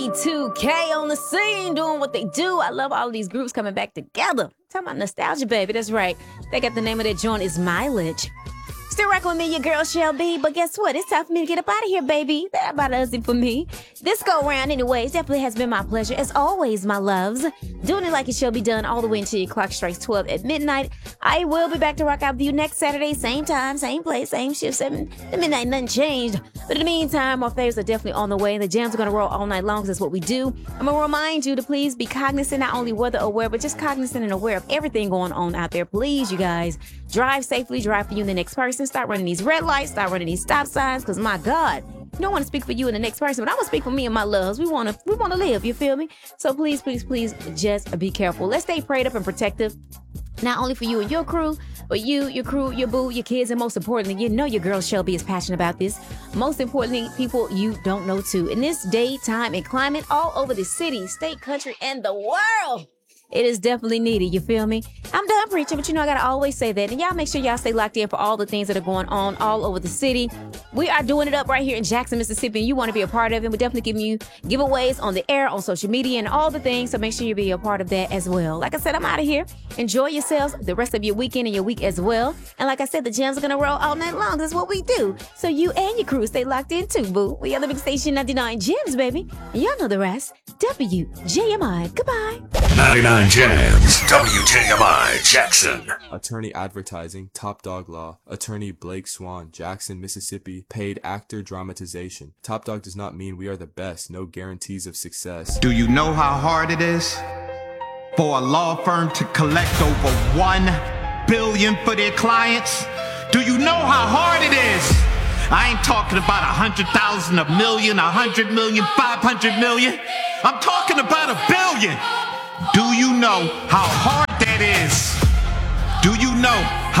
2K on the scene doing what they do. I love all of these groups coming back together. Talking about nostalgia, baby. That's right. They got the name of their joint is Mileage. Still rocking with me, your girl Shelby. But guess what? It's time for me to get up out of here, baby. That about does it for me. This go round, anyways, definitely has been my pleasure. As always, my loves. Doing it like it shall be done all the way until your clock strikes 12 at midnight. I will be back to rock out with you next Saturday. Same time, same place, same shift, 7 at midnight. Nothing changed. But in the meantime, our favorites are definitely on the way. The jams are going to roll all night long because that's what we do. I'm going to remind you to please be cognizant, not only weather aware, but just cognizant and aware of everything going on out there. Please, you guys, drive safely, drive for you and the next person. Stop running these red lights, stop running these stop signs, because my God, you don't want to speak for you and the next person, but I'm going to speak for me and my loves. We want to live, you feel me? So please, please, please, just be careful. Let's stay prayed up and protective. Not only for you and your crew, but you, your crew, your boo, your kids, and most importantly, you know your girl Shelby is passionate about this. Most importantly, people you don't know too. In this day, time, and climate all over the city, state, country, and the world, it is definitely needed, you feel me? I'm done preaching, but you know I gotta always say that. And y'all make sure y'all stay locked in for all the things that are going on all over the city. We are doing it up right here in Jackson, Mississippi, and you want to be a part of it. We're definitely giving you giveaways on the air, on social media, and all the things, so make sure you be a part of that as well. Like I said, I'm out of here. Enjoy yourselves the rest of your weekend and your week as well. And like I said, the jams are gonna roll all night long. That's what we do. So you and your crew stay locked in too, boo. We are the big station 99 Gems, baby. And y'all know the rest. WJMI. Goodbye. 99 Jams, WJMI, Jackson. Attorney Advertising, Top Dog Law. Attorney Blake Swan, Jackson, Mississippi. Paid actor dramatization. Top Dog does not mean we are the best. No guarantees of success. Do you know how hard it is for a law firm to collect over $1 billion for their clients? Do you know how hard it is? I ain't talking about 100,000, a million, 100 million, 500 million. I'm talking about $1 billion. Do you know how hard